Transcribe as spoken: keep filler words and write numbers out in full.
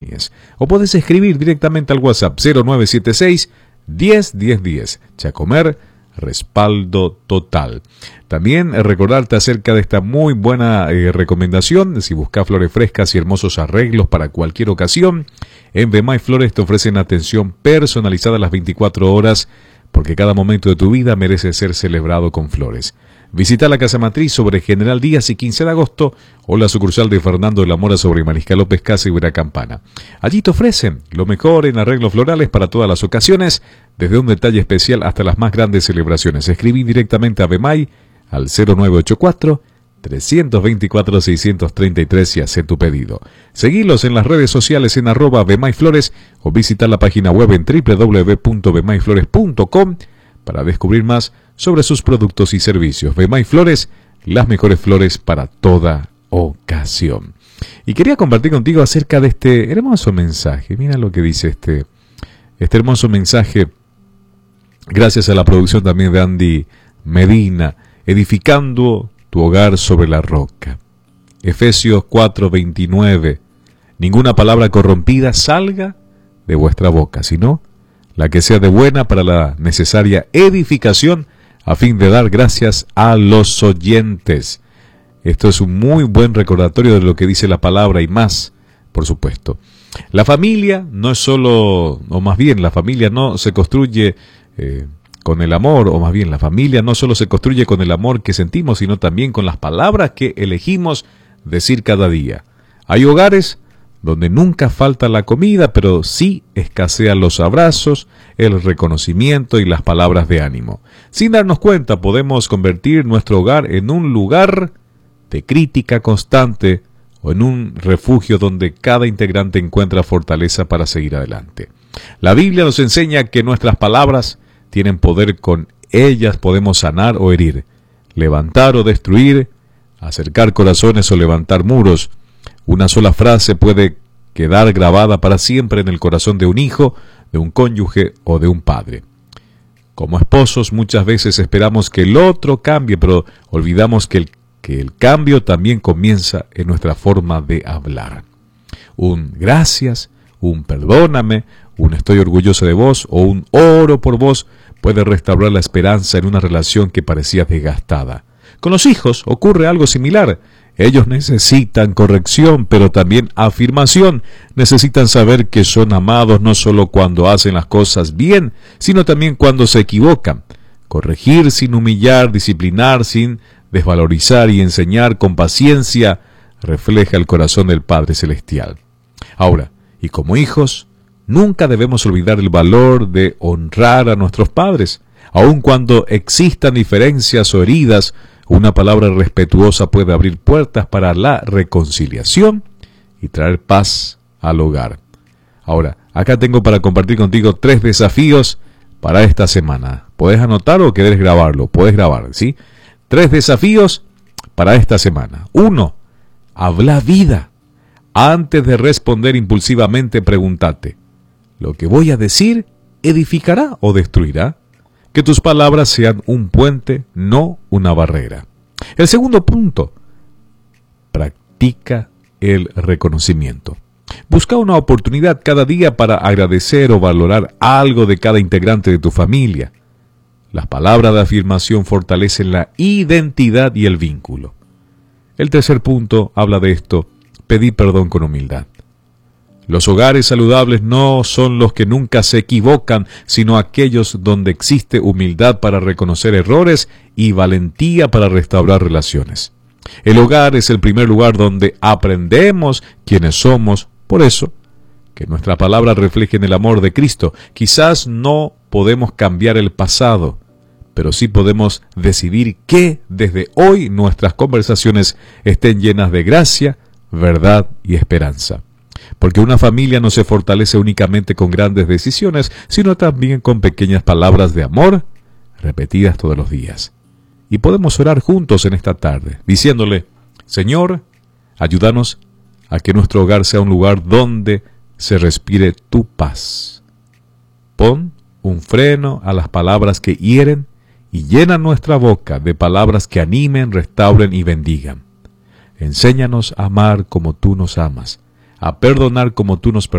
Núñez. O puedes escribir directamente al WhatsApp cero nueve siete seis, diez, diez, diez. Chacomer, respaldo total. También eh, recordarte acerca de esta muy buena eh, recomendación. Si buscas flores frescas y hermosos arreglos para cualquier ocasión, en Bemay Flores te ofrecen atención personalizada las veinticuatro horas, porque cada momento de tu vida merece ser celebrado con flores. Visita la Casa Matriz sobre General Díaz y quince de agosto o la sucursal de Fernando de la Mora sobre Mariscal López Casa y Campana. Allí te ofrecen lo mejor en arreglos florales para todas las ocasiones, desde un detalle especial hasta las más grandes celebraciones. Escribí directamente a Bemay al cero nueve ocho cuatro, tres dos cuatro, seis tres tres y haz tu pedido. Seguilos en las redes sociales en arroba Bemay Flores o visita la página web en doble u doble u doble u punto bemay flores punto com para descubrir más sobre sus productos y servicios. Bemay Flores, las mejores flores para toda ocasión. Y quería compartir contigo acerca de este hermoso mensaje. Mira lo que dice este, este hermoso mensaje, gracias a la producción también de Andy Medina, edificando tu hogar sobre la roca. Efesios cuatro veintinueve. Ninguna palabra corrompida salga de vuestra boca, sino la que sea de buena para la necesaria edificación, a fin de dar gracias a los oyentes. Esto es un muy buen recordatorio de lo que dice la palabra y más, por supuesto. La familia no es solo, o más bien, la familia no se construye eh, con el amor, o más bien, la familia no solo se construye con el amor que sentimos, sino también con las palabras que elegimos decir cada día. Hay hogares donde nunca falta la comida, pero sí escasean los abrazos, el reconocimiento y las palabras de ánimo. Sin darnos cuenta, podemos convertir nuestro hogar en un lugar de crítica constante o en un refugio donde cada integrante encuentra fortaleza para seguir adelante. La Biblia nos enseña que nuestras palabras tienen poder, con ellas podemos sanar o herir, levantar o destruir, acercar corazones o levantar muros. Una sola frase puede quedar grabada para siempre en el corazón de un hijo, de un cónyuge o de un padre. Como esposos muchas veces esperamos que el otro cambie, pero olvidamos que el, que el cambio también comienza en nuestra forma de hablar. Un gracias, un perdóname, un estoy orgulloso de vos o un oro por vos puede restaurar la esperanza en una relación que parecía desgastada. Con los hijos ocurre algo similar. Ellos necesitan corrección, pero también afirmación. Necesitan saber que son amados no solo cuando hacen las cosas bien, sino también cuando se equivocan. Corregir sin humillar, disciplinar sin desvalorizar y enseñar con paciencia refleja el corazón del Padre Celestial. Ahora, y como hijos, nunca debemos olvidar el valor de honrar a nuestros padres. Aun cuando existan diferencias o heridas, una palabra respetuosa puede abrir puertas para la reconciliación y traer paz al hogar. Ahora, acá tengo para compartir contigo tres desafíos para esta semana. ¿Puedes anotar o querés grabarlo? Puedes grabar, ¿sí? Tres desafíos para esta semana. Uno, habla vida. Antes de responder impulsivamente, pregúntate, ¿lo que voy a decir edificará o destruirá? Que tus palabras sean un puente, no una barrera. El segundo punto, practica el reconocimiento. Busca una oportunidad cada día para agradecer o valorar algo de cada integrante de tu familia. Las palabras de afirmación fortalecen la identidad y el vínculo. El tercer punto habla de esto, pedir perdón con humildad. Los hogares saludables no son los que nunca se equivocan, sino aquellos donde existe humildad para reconocer errores y valentía para restaurar relaciones. El hogar es el primer lugar donde aprendemos quiénes somos. Por eso, que nuestras palabras reflejen el amor de Cristo. Quizás no podemos cambiar el pasado, pero sí podemos decidir que desde hoy nuestras conversaciones estén llenas de gracia, verdad y esperanza. Porque una familia no se fortalece únicamente con grandes decisiones, sino también con pequeñas palabras de amor repetidas todos los días. Y podemos orar juntos en esta tarde, diciéndole, Señor, ayúdanos a que nuestro hogar sea un lugar donde se respire tu paz. Pon un freno a las palabras que hieren y llena nuestra boca de palabras que animen, restauren y bendigan. Enséñanos a amar como tú nos amas, a perdonar como tú nos perdonas,